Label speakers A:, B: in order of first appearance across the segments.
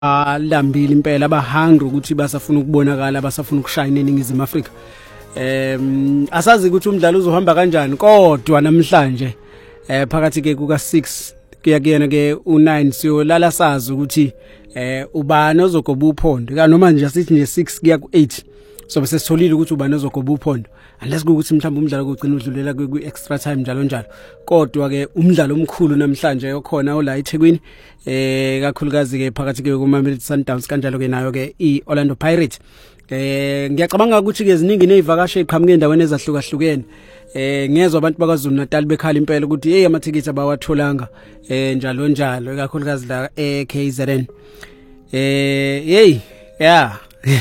A: lambili impela abahungry ukuthi basafuna ukubonakala basafuna ukushayina eNingizimu Afrika. Asazi ukuthi umdlalo uzohamba kanjani kodwa namhlanje phakathi ke kuka 6 kuyakuyena ke u9 siyolala sazi ukuthi ubani ozogoba uphondo ka noma nje asithi nje 6 kuya ku8 so bese sitholile ukuthi ubani ozogoba uphondo unless ukuthi mhlawumbe umdlalo kugcina udlulela ku extra time njalo njalo kodwa ke umdlalo omkhulu namhlanje yokhona ola eThekwini kakhulukazi ke phakathi ke kuMamelodi Sundowns kanjalo ke nayo ke iOrlando Pirates. Ngiyacabanga ukuthi ke ziningi nezivakashe eqhamuke endaweni ezahlukahlukene. Ngezwe abantu bakwaZulu Natal bekhala impela ukuthi hey amathikithi abawatholanga njalo njalo kakhulukazi la KZN. Hey yeah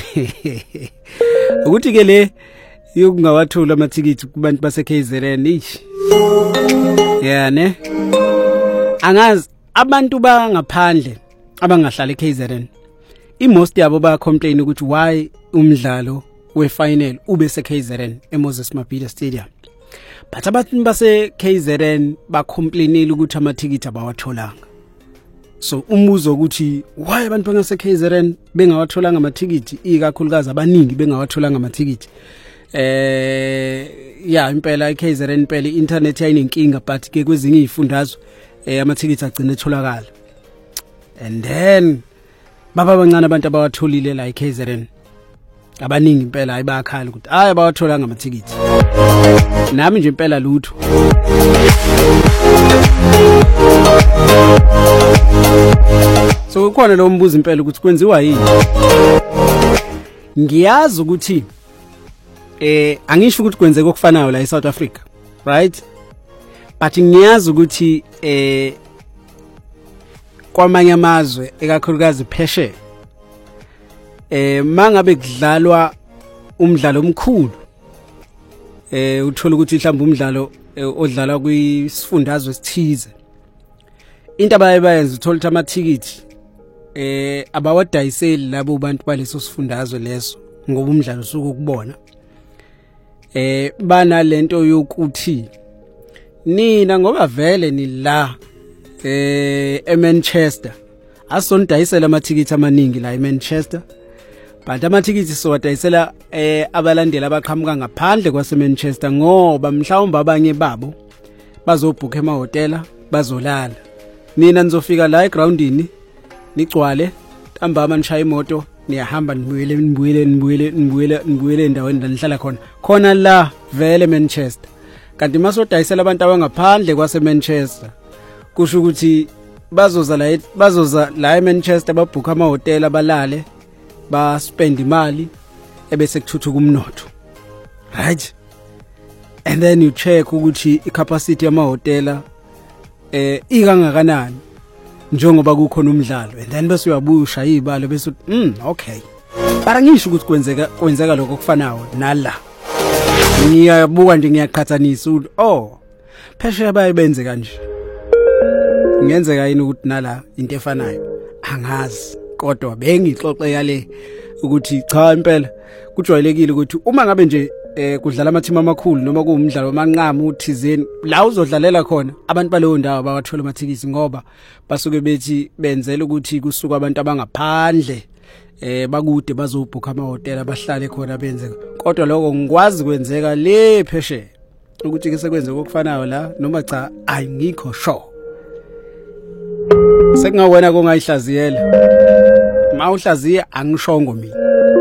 A: ukuthi ke le yokungawathula amathikithi kubantu base KZN ish yeah ne angazi abantu bangaphandle abangahlala eKZN most yabo ba complain ukuthi why umdlalo wefinal ube se KZN eMoses Mabhida Stadium but abantu base KZN ba complainela ukuthi amathikithi abawatholanga. So umuzo ukuthi why abantu bangase KZN bengawatholanga amathikithi ikakhulukazi abaningi bengawatholanga amathikithi yeah impela iKZN impela internet yayinenkinga but ke kwezinye izifundazwe amathikithi agcina etholakala and then baba bancane abantu abawatholile la iKZN abaningi impela ayibakhala ukuthi hayi bawatholanga amathikithi nami nje impela lutho so kukhona lo mbuzo impela ukuthi kwenziwa yini. Ngiyazi ukuthi angisho ukuthi kwenzeka okufanayo la eSouth Africa right but ngiyazi ukuthi kwamanye amazwe ekakhulukazi pheshe mangabe kudlalwa umdlalo omkhulu uthola ukuthi mhlawumbe umdlalo odlala kwisifundazwe sithize into abayenza uthola ukuthi amathikithi abawadayiseli labo bantu baleso sifundazwe leso ngoba umdlalo usuke ukubona bana lento yokuthi nina ngoba vele ni la eManchester asondayisela amathikithi amaningi la eManchester but amathikithi siwadayisela abalandeli abaqhamuka ngaphandle kwaseManchester ngoba mhlawumbe abanye babo bazobhukha emahotela bazolala nina nizofika la egroundini nigcwale ntambama nishaya imoto niyahamba nibuyele endaweni la nihlala khona la vele eManchester kanti masodayisela abantu abangaphandle kwaseManchester kusho ukuthi bazoza la eManchester babhukha amahotela balale ba spend imali ebese kuthuthuka umnotho right and then you check ukuthi icapacity yamahotela ikangakanani njengoba kukhona umdlalo and then bese uyabusha izibalo bese okay bara ngisho ukuthi kwenzeka lokho kufanayo nala ngiyabuka nje ngiyaqhathanisa ukuthi phesheya bayibenze kanje ngenzeka yini ukuthi nala into efanayo angazi kodwa bengixoxe yale ukuthi cha impela kujwayelekile ukuthi uma ngabe nje kudlala amathimi amakhulu noma kuumdlalo omanqama uthizeni la uzodlalela khona abantu baleyo ndawo abawathola amathikithi ngoba basuke bethi benzela ukuthi kusuka abantu abangaphandle bakude bazobhukha amahotela bahlale khona benze kodwa lokho ngikwazi kwenzeka le pheshe ukuthi ke sekwenze okufanayo la noma cha ayingikho sure sekungawena kongayihlaziyela mawuhlaziya angishongo mina.